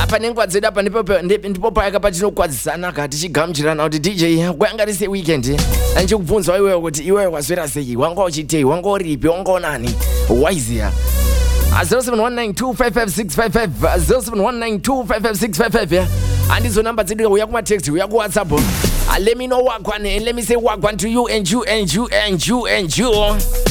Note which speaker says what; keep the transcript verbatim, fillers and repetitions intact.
Speaker 1: apa nengwadzi apa ndipo ndipo paya patinokwadzisana kati chigamuchirana kuti D J kuyangati weekend anchikubvunza iwewe kuti iwewe wazwera sei, wanga uchitei, wanga uripi, wanga onani waiziya. zero seven one nine two five five six five five zero seven one nine two five five six five five. Andizo number dzidika uya kuma text uya ku WhatsApp. Let me know what one and let me say what one to you and you and you and you and you.